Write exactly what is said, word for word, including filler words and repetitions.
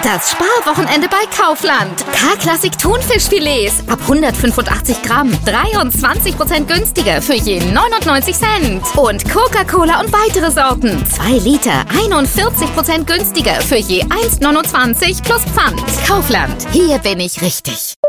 Das Sparwochenende bei Kaufland. K-Klassik Thunfischfilets ab hundertfünfundachtzig Gramm. dreiundzwanzig Prozent günstiger für je neunundneunzig Cent. Und Coca-Cola und weitere Sorten. zwei Liter, einundvierzig Prozent günstiger für je eins neunundzwanzig plus Pfand. Kaufland. Hier bin ich richtig.